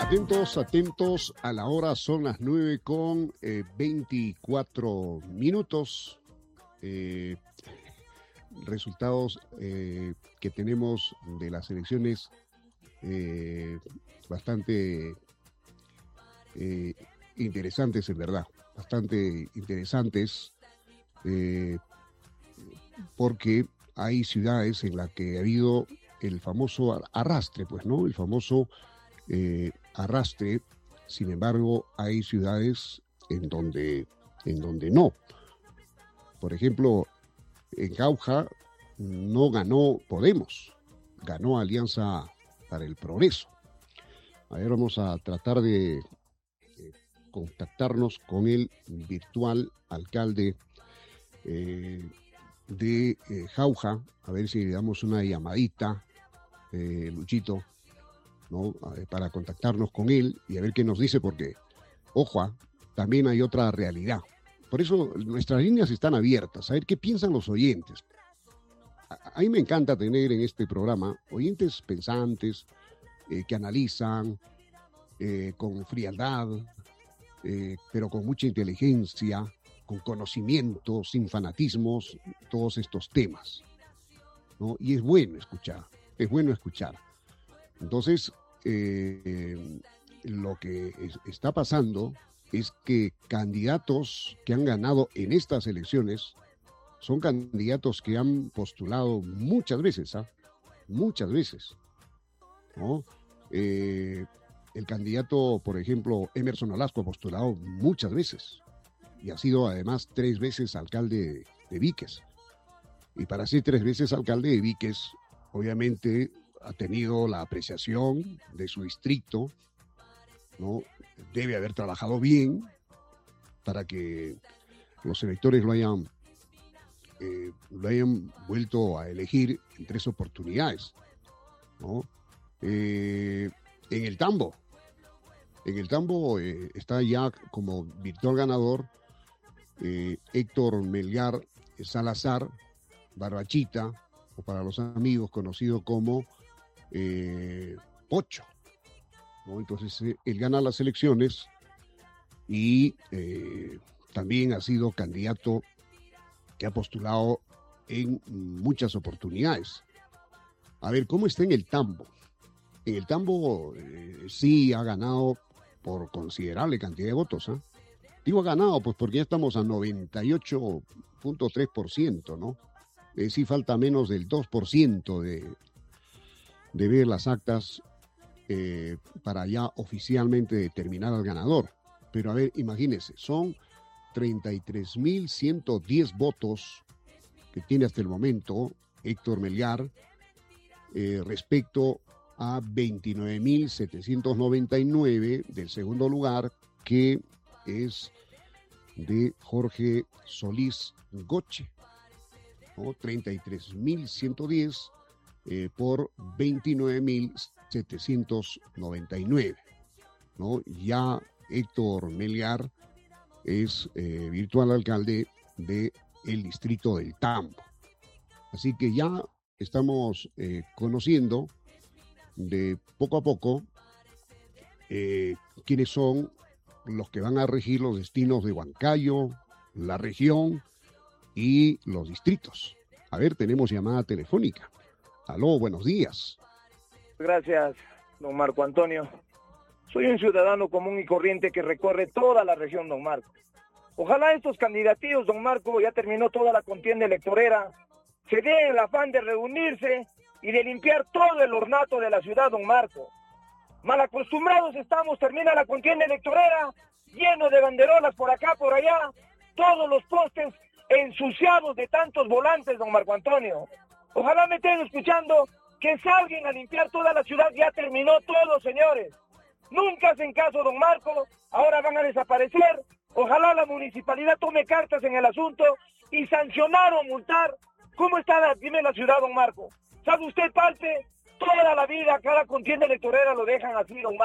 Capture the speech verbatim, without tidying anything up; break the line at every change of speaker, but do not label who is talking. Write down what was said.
Atentos, atentos, a la hora son las nueve con eh, veinticuatro minutos. Eh, resultados eh, que tenemos de las elecciones eh, bastante eh, interesantes, en verdad, bastante interesantes, eh, porque hay ciudades en las que ha habido el famoso arrastre, pues, ¿no? El famoso eh, arrastre. Sin embargo, hay ciudades en donde, en donde no. Por ejemplo, en Jauja no ganó Podemos, ganó Alianza para el Progreso. A ver, vamos a tratar de eh, contactarnos con el virtual alcalde eh, de eh, Jauja, a ver si le damos una llamadita, eh, Luchito, ¿no? Ver, para contactarnos con él y a ver qué nos dice, porque, ojo, también hay otra realidad. Por eso nuestras líneas están abiertas, a ver qué piensan los oyentes. A, a mí me encanta tener en este programa oyentes pensantes, eh, que analizan eh, con frialdad, eh, pero con mucha inteligencia, con conocimiento, sin fanatismos, todos estos temas, ¿no? Y es bueno escuchar, es bueno escuchar. Entonces, eh, lo que es, está pasando es que candidatos que han ganado en estas elecciones son candidatos que han postulado muchas veces, ¿ah? Muchas veces, ¿no? Eh, el candidato, por ejemplo, Emerson Olasco, ha postulado muchas veces y ha sido además tres veces alcalde de, de Víquez. Y para ser tres veces alcalde de Víquez, obviamente ha tenido la apreciación de su distrito, ¿no? Debe haber trabajado bien para que los electores lo hayan, eh, lo hayan vuelto a elegir en tres oportunidades, ¿no? Eh, en el Tambo, en el Tambo eh, está ya como virtual ganador eh, Héctor Melgar Salazar Barbachita, o para los amigos conocido como eh, Pocho, ¿no? Entonces eh, él gana las elecciones y eh, también ha sido candidato que ha postulado en muchas oportunidades. A ver, ¿cómo está en el Tambo? En el Tambo eh, sí ha ganado por considerable cantidad de votos, ¿eh? Digo ganado, pues porque ya estamos a noventa y ocho punto tres por ciento, ¿no? Eh, sí falta menos del dos por ciento de, de ver las actas eh, para ya oficialmente determinar al ganador. Pero a ver, imagínense, son treinta y tres mil ciento diez votos que tiene hasta el momento Héctor Melgar eh, respecto a veintinueve mil setecientos noventa y nueve del segundo lugar, que es de Jorge Solís Goche, ¿no? treinta y tres mil ciento diez eh, por veintinueve mil setecientos noventa y nueve, ¿no? Ya Héctor Melgar es eh, virtual alcalde del distrito del Tambo. Así que ya estamos eh, conociendo de poco a poco eh, quiénes son los que van a regir los destinos de Huancayo, la región y los distritos. A ver, tenemos llamada telefónica. Aló, buenos días.
Gracias, don Marco Antonio. Soy un ciudadano común y corriente que recorre toda la región, don Marco. Ojalá estos candidatos, don Marco, ya terminó toda la contienda electorera, se den el afán de reunirse y de limpiar todo el ornato de la ciudad, don Marco. Mal acostumbrados estamos, termina la contienda electorera, lleno de banderolas por acá, por allá, todos los postes ensuciados de tantos volantes, don Marco Antonio. Ojalá me estén escuchando, que salgan a limpiar toda la ciudad, ya terminó todo, señores. Nunca hacen caso, don Marco, ahora van a desaparecer. Ojalá la municipalidad tome cartas en el asunto y sancionar o multar. ¿Cómo está la, dime la ciudad, don Marco? ¿Sabe usted, Palpe? Toda la vida, cada contienda electorera lo dejan así, don Marco.